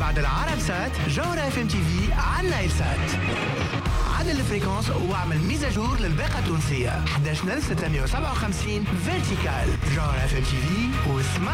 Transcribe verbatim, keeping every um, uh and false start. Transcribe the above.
بعد العرب سات جوهرة اف ام تي في على نايل سات. عدل الفريكونس واعمل ميزاجور للباقة التونسية احد عشر ستمية وسبعة وخمسين فيرتيكال. جوهرة اف ام تي في واسمع